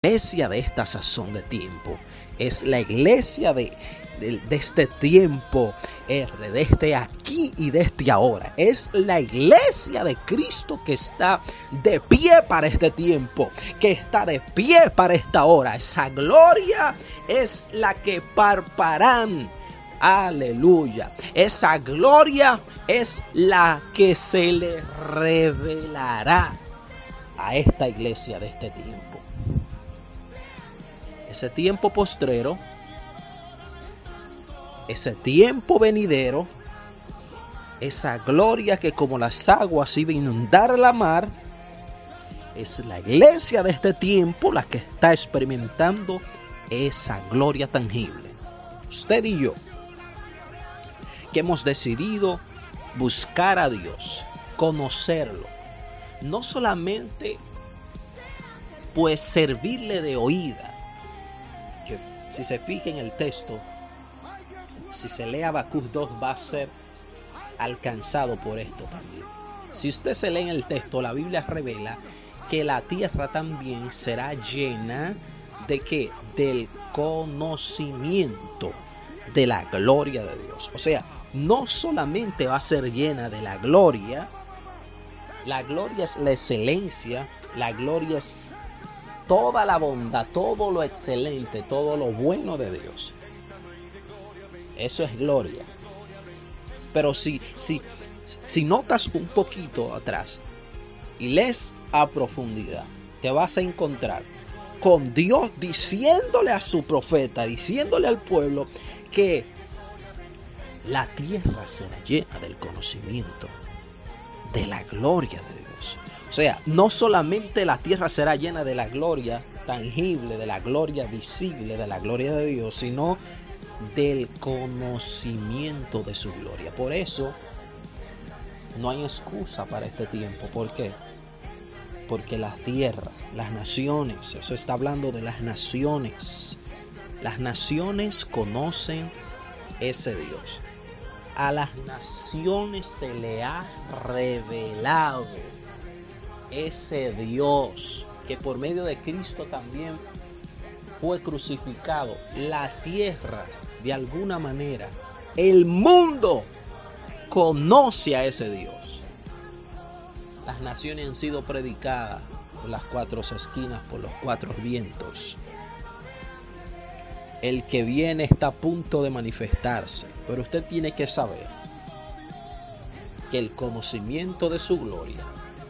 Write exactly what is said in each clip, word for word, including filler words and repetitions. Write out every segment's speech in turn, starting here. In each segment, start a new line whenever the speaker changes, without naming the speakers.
iglesia de esta sazón de tiempo. Es la iglesia de, de, de este tiempo, R, de este aquí y de este ahora. Es la iglesia de Cristo que está de pie para este tiempo, que está de pie para esta hora. Esa gloria es la que parparán. Aleluya. Esa gloria es la que se le revelará a esta iglesia de este tiempo. Ese tiempo postrero, ese tiempo venidero, esa gloria que como las aguas iba a inundar la mar, es la iglesia de este tiempo la que está experimentando esa gloria tangible. Usted y yo, que hemos decidido buscar a Dios, conocerlo, no solamente pues servirle de oída, que si se fija en el texto, si se lee Habacuc dos va a ser alcanzado por esto también. Si usted se lee en el texto, la Biblia revela que la tierra también será llena de ¿qué? Del conocimiento de la gloria de Dios. O sea, no solamente va a ser llena de la gloria, la gloria es la excelencia, la gloria es toda la bondad, todo lo excelente, todo lo bueno de Dios. Eso es gloria. Pero si, si, si notas un poquito atrás y lees a profundidad, te vas a encontrar con Dios diciéndole a su profeta, diciéndole al pueblo que la tierra será llena del conocimiento de la gloria de Dios. O sea, no solamente la tierra será llena de la gloria tangible, de la gloria visible, de la gloria de Dios, sino del conocimiento de su gloria. Por eso no hay excusa para este tiempo. ¿Por qué? Porque la tierra, las naciones, eso está hablando de las naciones. Las naciones conocen ese Dios. A las naciones se le ha revelado ese Dios que por medio de Cristo también fue crucificado. La tierra, de alguna manera, el mundo conoce a ese Dios. Las naciones han sido predicadas por las cuatro esquinas, por los cuatro vientos. El que viene está a punto de manifestarse, pero usted tiene que saber que el conocimiento de su gloria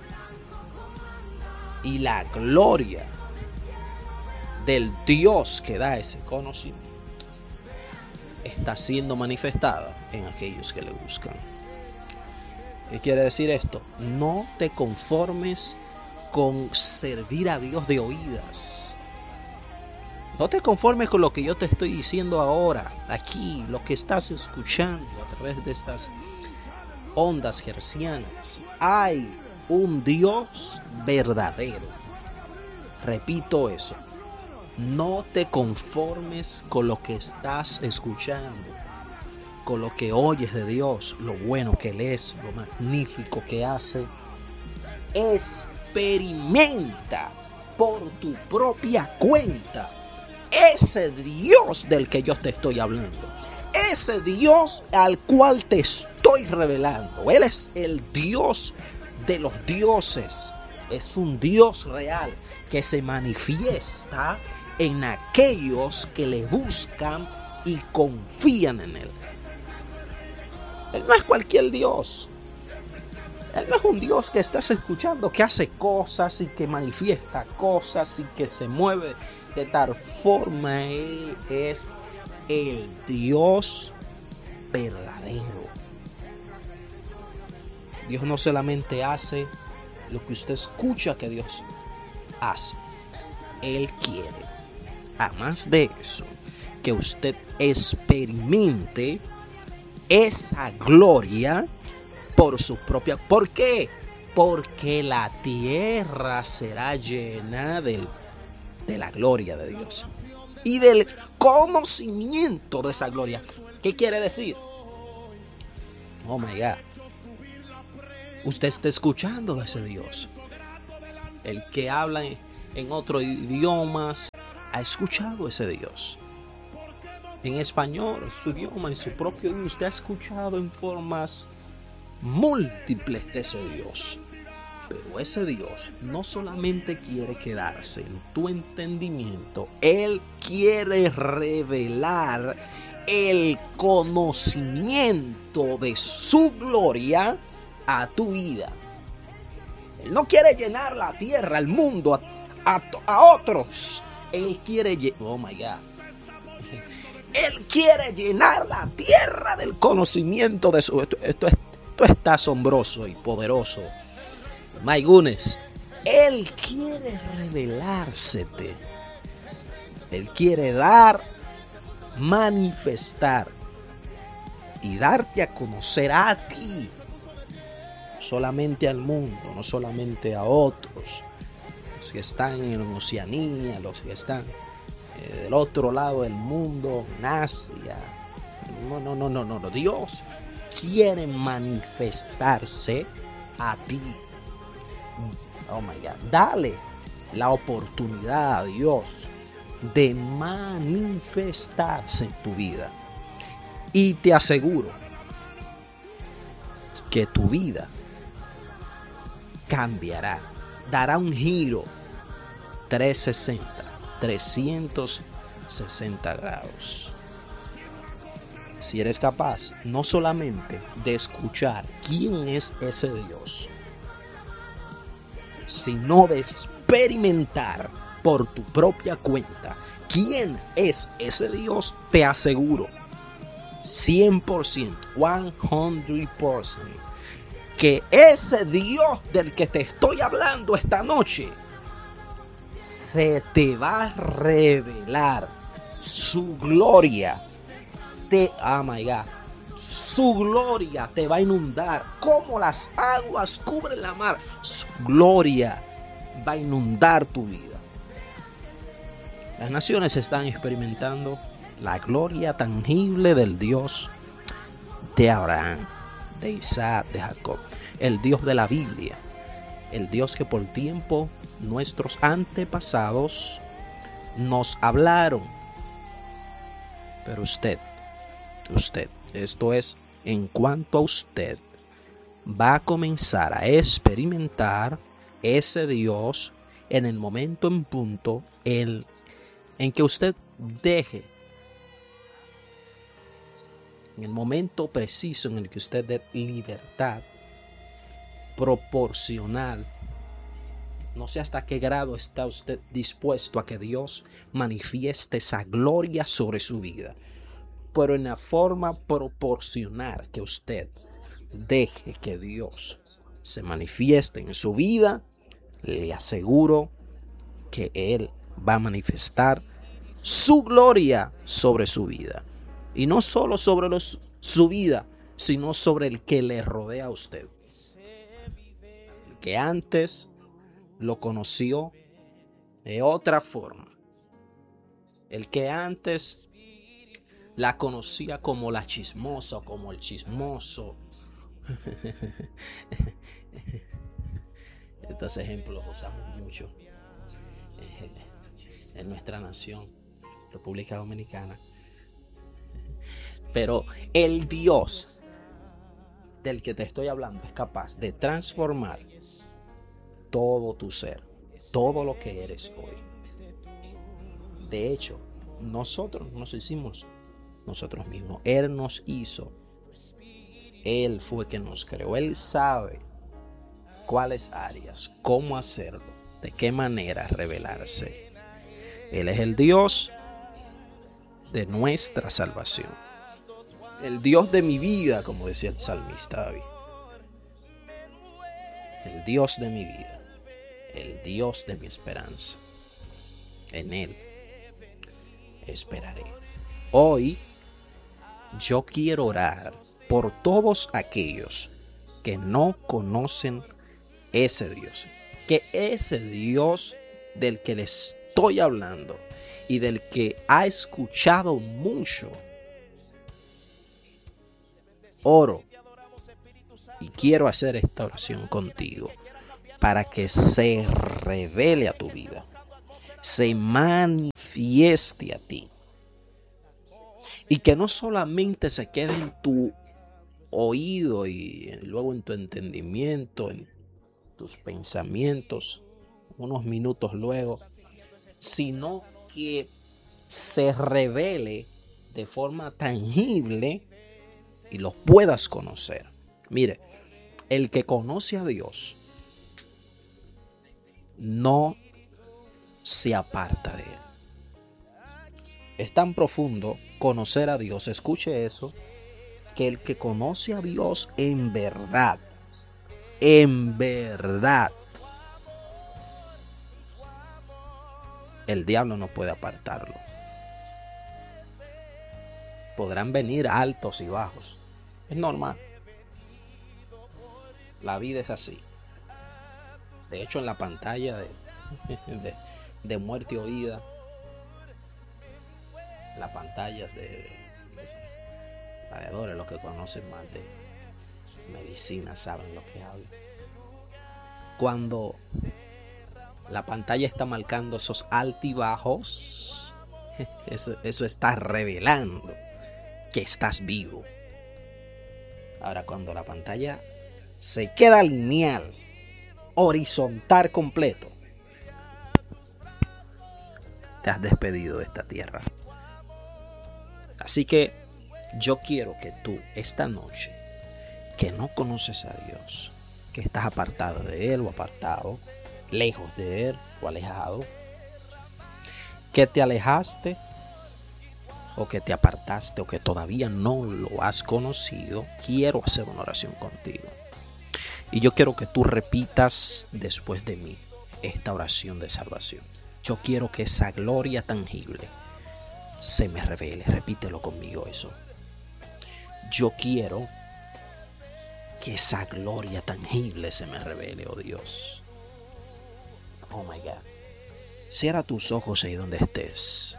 y la gloria del Dios que da ese conocimiento está siendo manifestada en aquellos que le buscan. ¿Qué quiere decir esto? No te conformes con servir a Dios de oídas. No te conformes con lo que yo te estoy diciendo ahora, aquí, lo que estás escuchando a través de estas ondas hercianas. Hay un Dios verdadero. Repito eso. No te conformes con lo que estás escuchando, con lo que oyes de Dios, lo bueno que Él es, lo magnífico que hace. Experimenta por tu propia cuenta ese Dios del que yo te estoy hablando, ese Dios al cual te estoy revelando. Él es el Dios de los dioses, es un Dios real que se manifiesta en aquellos que le buscan y confían en Él. Él no es cualquier Dios. Él no es un Dios que estás escuchando, que hace cosas y que manifiesta cosas y que se mueve de tal forma. Él es el Dios verdadero. Dios no solamente hace lo que usted escucha que Dios hace. Él quiere, además de eso, que usted experimente esa gloria por su propia. ¿Por qué? Porque la tierra será llena del, de la gloria de Dios y del conocimiento de esa gloria. ¿Qué quiere decir? Oh my God. Usted está escuchando de ese Dios, el que habla en otros idiomas, ha escuchado ese Dios. En español, su idioma, en su propio idioma, usted ha escuchado en formas múltiples de ese Dios. Pero ese Dios no solamente quiere quedarse en tu entendimiento, Él quiere revelar el conocimiento de su gloria a tu vida. Él no quiere llenar la tierra, el mundo, a, a, a otros. Él quiere, oh my God. Él quiere llenar la tierra del conocimiento de su. Esto, esto, esto está asombroso y poderoso. My goodness. Él quiere revelársete. Él quiere dar, manifestar y darte a conocer a ti. Solamente al mundo, no solamente a otros. Los que están en Oceanía, los que están eh, del otro lado del mundo, en Asia. No, no, no, no, no. Dios quiere manifestarse a ti. Oh my God. Dale la oportunidad a Dios de manifestarse en tu vida. Y te aseguro que tu vida cambiará, dará un giro trescientos sesenta grados. Si eres capaz no solamente de escuchar quién es ese Dios, sino de experimentar por tu propia cuenta quién es ese Dios, te aseguro cien por ciento, cien por ciento, que ese Dios del que te estoy hablando esta noche se te va a revelar su gloria. Te, oh my God, su gloria te va a inundar como las aguas cubren la mar. Su gloria va a inundar tu vida. Las naciones están experimentando la gloria tangible del Dios de Abraham, de Isaac, de Jacob, el Dios de la Biblia, el Dios que por tiempo nuestros antepasados nos hablaron. Pero usted, usted, esto es, en cuanto a usted, va a comenzar a experimentar ese Dios en el momento en punto en, en que usted deje, en el momento preciso en el que usted dé libertad proporcional. No sé hasta qué grado está usted dispuesto a que Dios manifieste esa gloria sobre su vida, pero en la forma proporcional que usted deje que Dios se manifieste en su vida, le aseguro que Él va a manifestar su gloria sobre su vida. Y no solo sobre los, su vida, sino sobre el que le rodea a usted. El que antes lo conoció de otra forma. El que antes la conocía como la chismosa o como el chismoso. Estos ejemplos los usamos mucho en nuestra nación, República Dominicana. Pero el Dios del que te estoy hablando es capaz de transformar todo tu ser, todo lo que eres hoy. De hecho, nosotros nos hicimos nosotros mismos. Él nos hizo. Él fue quien nos creó. Él sabe cuáles áreas, cómo hacerlo, de qué manera revelarse. Él es el Dios de nuestra salvación. El Dios de mi vida, como decía el salmista David. El Dios de mi vida. El Dios de mi esperanza. En Él esperaré. Hoy yo quiero orar por todos aquellos que no conocen ese Dios. Que ese Dios del que les estoy hablando y del que ha escuchado mucho, oro y quiero hacer esta oración contigo para que se revele a tu vida. se manifieste a ti. Y que no solamente se quede en tu oído y luego en tu entendimiento, en tus pensamientos, unos minutos luego, sino que se revele de forma tangible y los puedas conocer. Mire, el que conoce a Dios no se aparta de él. Es tan profundo conocer a Dios, escuche eso, que el que conoce a Dios en verdad, en verdad, el diablo no puede apartarlo. Podrán venir altos y bajos, es normal. La vida es así. De hecho, en la pantalla de, de, de muerte oída, las pantallas de, de esos gladiadores, los que conocen más de medicina saben lo que hablo. Cuando la pantalla está marcando esos altibajos, eso, eso está revelando que estás vivo. Ahora, cuando la pantalla se queda lineal, horizontal completo, te has despedido de esta tierra. Así que yo quiero que tú esta noche, que no conoces a Dios, que estás apartado de Él o apartado, lejos de Él o alejado, que te alejaste o que te apartaste o que todavía no lo has conocido, quiero hacer una oración contigo. Y yo quiero que tú repitas después de mí esta oración de salvación. Yo quiero que esa gloria tangible se me revele. Repítelo conmigo eso. Yo quiero que esa gloria tangible se me revele, oh Dios. Oh my God. Cierra tus ojos ahí donde estés.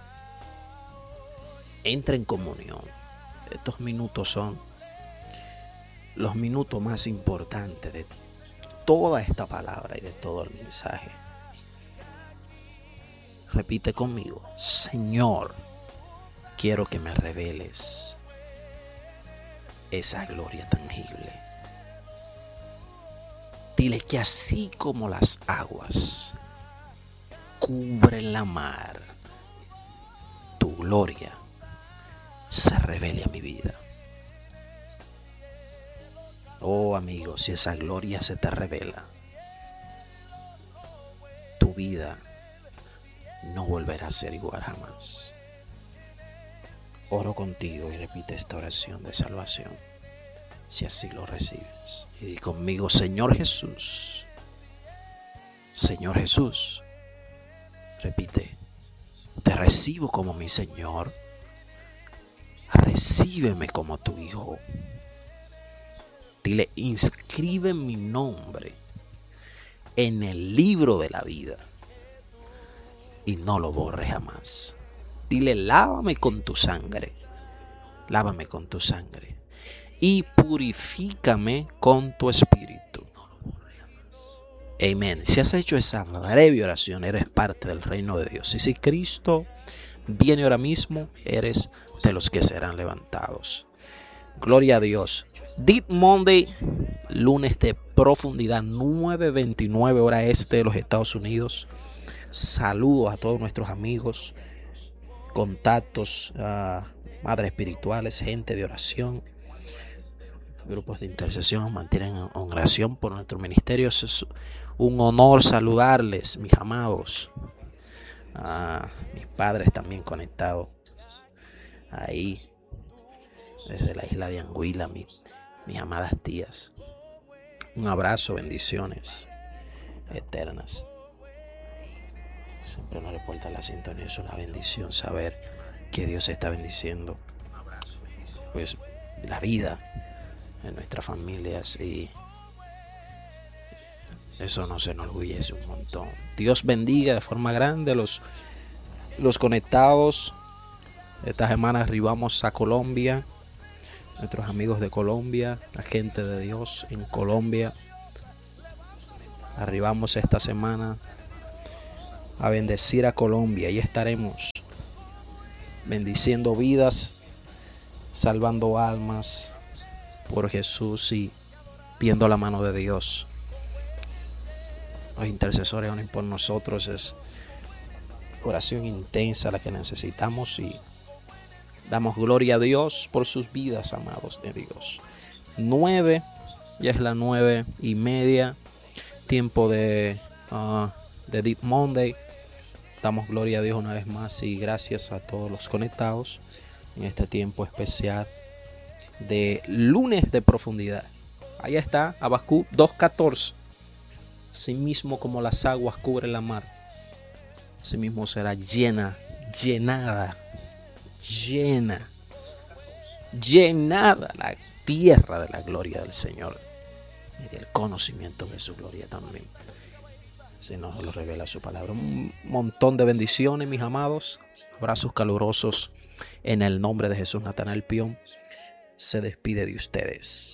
Entra en comunión. Estos minutos son los minutos más importantes de toda esta palabra y de todo el mensaje. Repite conmigo: Señor, quiero que me reveles esa gloria tangible. Dile que así como las aguas cubren la mar, tu gloria se revele a mi vida. Oh amigo, si esa gloria se te revela, tu vida no volverá a ser igual jamás. Oro contigo y repite esta oración de salvación, si así lo recibes. Y di conmigo: Señor Jesús, Señor Jesús. Repite: te recibo como mi Señor. Recíbeme como tu Hijo. Dile: inscribe mi nombre en el libro de la vida y no lo borres jamás. Dile: lávame con tu sangre, lávame con tu sangre y purifícame con tu espíritu. Amén. Si has hecho esa breve oración, eres parte del reino de Dios. Y si Cristo viene ahora mismo, eres de los que serán levantados. Gloria a Dios. Deep Monday, lunes de profundidad, nueve veintinueve hora este de los Estados Unidos. Saludos a todos nuestros amigos, contactos, uh, madres espirituales, gente de oración, grupos de intercesión, mantienen en oración por nuestro ministerio. Es un honor saludarles, mis amados. Uh, mis padres también conectados ahí desde la isla de Anguila, mis, mis amadas tías. Un abrazo, bendiciones eternas. Siempre nos reporta la sintonía. Es una bendición saber que Dios está bendiciendo pues la vida en nuestras familias, y eso nos enorgullece un montón. Dios bendiga de forma grande los, los conectados. Esta semana arribamos a Colombia, nuestros amigos de Colombia, la gente de Dios en Colombia. Arribamos esta semana a bendecir a Colombia. Ahí estaremos bendiciendo vidas, salvando almas por Jesús y viendo la mano de Dios. Los intercesores oren por nosotros. Es oración intensa la que necesitamos y damos gloria a Dios por sus vidas, amados de Dios. Nueve, ya es las nueve y media, tiempo de, uh, de Deep Monday. Damos gloria a Dios una vez más y gracias a todos los conectados en este tiempo especial de lunes de profundidad. Ahí está, Habacuc dos catorce. Así mismo como las aguas cubren la mar, así mismo será llena, llenada, llena, llenada la tierra de la gloria del Señor y del conocimiento de su gloria también. Si nos lo revela su palabra. Un montón de bendiciones, mis amados. Abrazos calurosos en el nombre de Jesús. Natanael Pion se despide de ustedes.